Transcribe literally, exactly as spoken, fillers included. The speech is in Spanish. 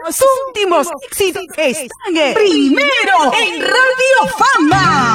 Los últimos éxitos están en Primero en Radio Fama.